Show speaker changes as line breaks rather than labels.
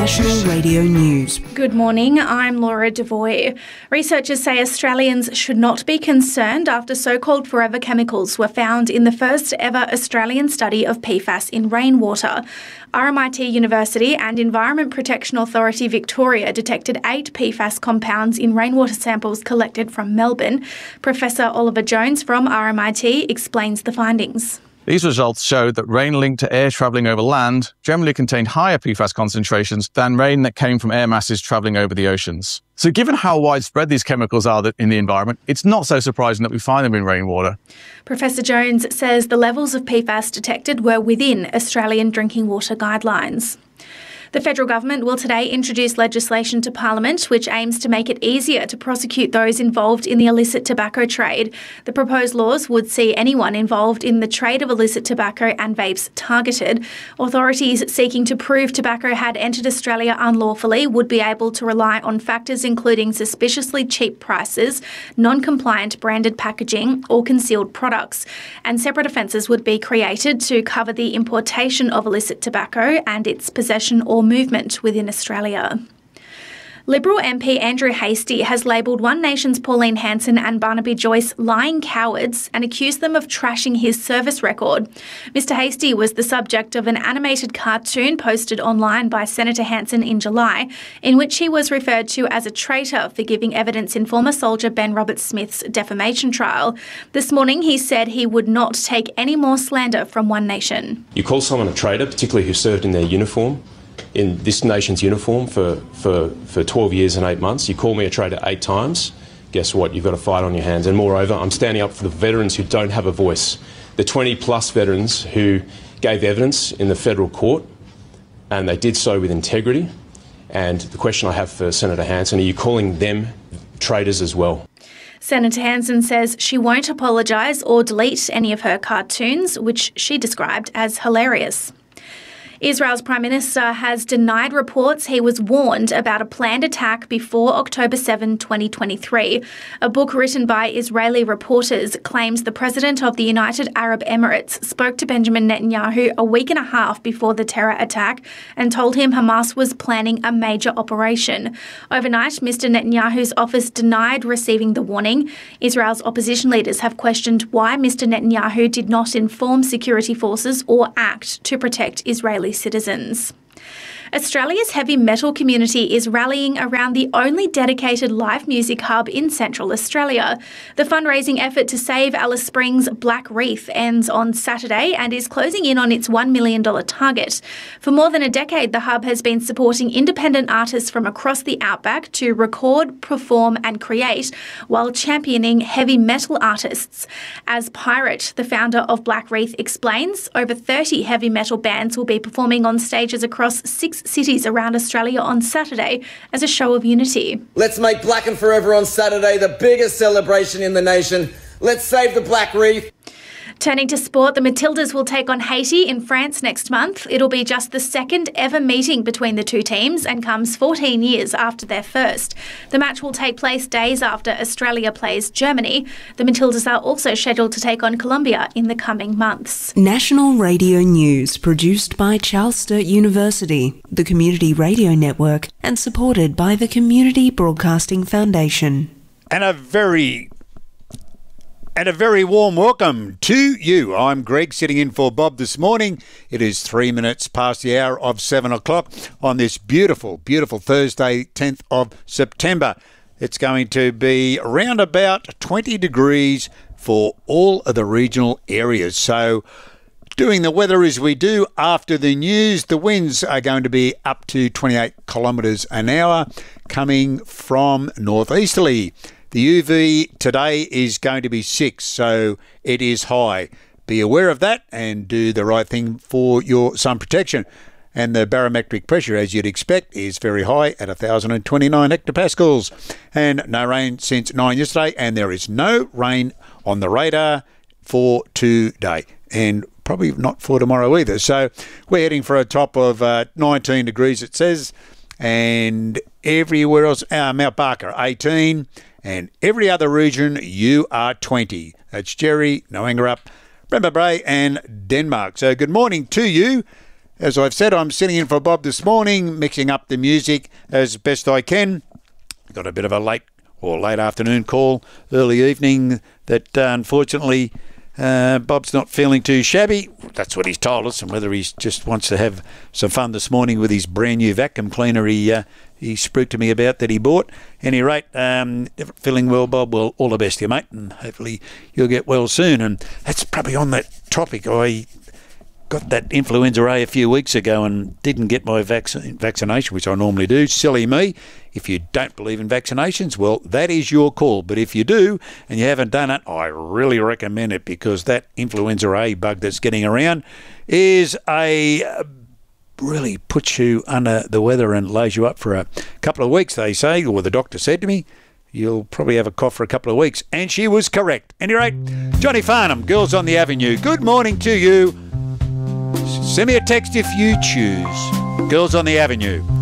National Radio News.
Good morning, I'm Laura Devoy. Researchers say Australians should not be concerned after so-called forever chemicals were found in the first ever Australian study of PFAS in rainwater. RMIT University and Environment Protection Authority Victoria detected 8 PFAS compounds in rainwater samples collected from Melbourne. Professor Oliver Jones from RMIT explains the findings.
These results showed that rain linked to air travelling over land generally contained higher PFAS concentrations than rain that came from air masses travelling over the oceans. So given how widespread these chemicals are in the environment, it's not so surprising that we find them in rainwater.
Professor Jones says the levels of PFAS detected were within Australian drinking water guidelines. The federal government will today introduce legislation to Parliament which aims to make it easier to prosecute those involved in the illicit tobacco trade. The proposed laws would see anyone involved in the trade of illicit tobacco and vapes targeted. Authorities seeking to prove tobacco had entered Australia unlawfully would be able to rely on factors including suspiciously cheap prices, non-compliant branded packaging or concealed products. And separate offences would be created to cover the importation of illicit tobacco and its possession or movement within Australia. Liberal MP Andrew Hastie has labelled One Nation's Pauline Hanson and Barnaby Joyce lying cowards and accused them of trashing his service record. Mr Hastie was the subject of an animated cartoon posted online by Senator Hanson in July, in which he was referred to as a traitor for giving evidence in former soldier Ben Roberts-Smith's defamation trial. This morning he said he would not take any more slander from One Nation.
You call someone a traitor, particularly who served in their uniform, in this nation's uniform for 12 years and 8 months. You call me a traitor 8 times, guess what? You've got a fight on your hands. And moreover, I'm standing up for the veterans who don't have a voice. The 20-plus veterans who gave evidence in the federal court, and they did so with integrity. And the question I have for Senator Hanson, are you calling them traitors as well?
Senator Hanson says she won't apologise or delete any of her cartoons, which she described as hilarious. Israel's Prime Minister has denied reports he was warned about a planned attack before October 7, 2023. A book written by Israeli reporters claims the President of the United Arab Emirates spoke to Benjamin Netanyahu a week and a half before the terror attack and told him Hamas was planning a major operation. Overnight, Mr Netanyahu's office denied receiving the warning. Israel's opposition leaders have questioned why Mr Netanyahu did not inform security forces or act to protect Israeli citizens. Australia's heavy metal community is rallying around the only dedicated live music hub in Central Australia. The fundraising effort to save Alice Springs' Black Reef ends on Saturday and is closing in on its $1 million target. For more than a decade, the hub has been supporting independent artists from across the outback to record, perform and create while championing heavy metal artists. As Pirate, the founder of Black Reef, explains, over 30 heavy metal bands will be performing on stages across 6 cities around Australia on Saturday as a show of unity.
Let's make Black and Forever on Saturday the biggest celebration in the nation. Let's save the Black Reef.
Turning to sport, the Matildas will take on Haiti in France next month. It'll be just the second ever meeting between the two teams and comes 14 years after their first. The match will take place days after Australia plays Germany. The Matildas are also scheduled to take on Colombia in the coming months.
National Radio News, produced by Charles Sturt University, the Community Radio Network, and supported by the Community Broadcasting Foundation.
And a very warm welcome to you. I'm Greg, sitting in for Bob this morning. It is 3 minutes past the hour of 7 o'clock on this beautiful, beautiful Thursday, 10th of September. It's going to be around about 20 degrees for all of the regional areas. So doing the weather as we do after the news, the winds are going to be up to 28 kilometres an hour coming from northeasterly. The UV today is going to be 6, so it is high. Be aware of that and do the right thing for your sun protection. And the barometric pressure, as you'd expect, is very high at 1,029 hectopascals. And no rain since 9 yesterday, and there is no rain on the radar for today. And probably not for tomorrow either. So we're heading for a top of 19 degrees, it says. And everywhere else, Mount Barker, 18. And every other region, you are 20. That's Jerry, Noangarup, Bremer Brae and Denmark. So good morning to you. as I've said, I'm sitting in for Bob this morning, mixing up the music as best I can. Got a bit of a late afternoon call, early evening, that unfortunately Bob's not feeling too shabby. That's what he's told us, and whether he just wants to have some fun this morning with his brand new vacuum cleaner he spoke to me about that he bought. Any rate, feeling well, Bob, well, all the best to you, mate, and hopefully you'll get well soon. And that's probably on that topic. I got that influenza A a few weeks ago and didn't get my vaccination, which I normally do. Silly me. If you don't believe in vaccinations, well, that is your call. But if you do and you haven't done it, I really recommend it, because that influenza A bug that's getting around is really puts you under the weather and lays you up for a couple of weeks, they say, or the doctor said to me. You'll probably have a cough for a couple of weeks. And she was correct. At any rate, Johnny Farnham, Girls on the Avenue. Good morning to you. Send me a text if you choose. Girls on the Avenue.